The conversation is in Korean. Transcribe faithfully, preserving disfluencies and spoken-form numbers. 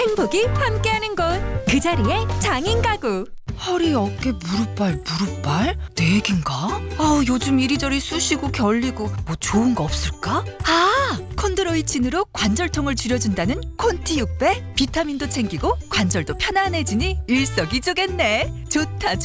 행복이 함께하는 곳, 그 자리에 장인 가구. 허리, 어깨, 무릎발, 무릎발? 내 얘긴가? 아우, 요즘 이리저리 쑤시고 결리고 뭐 좋은 거 없을까? 아! 콘드로이친으로 관절통을 줄여준다는 콘티 육 배? 비타민도 챙기고 관절도 편안해지니 일석이조겠네. 좋다,